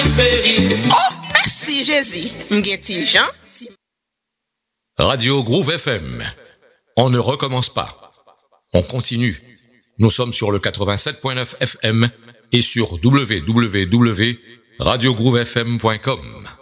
Oh, merci Jésus. M'geti Jean. Radio Groove FM. On ne recommence pas. On continue. Nous sommes sur le 87.9 FM et sur www.radiogroovefm.com.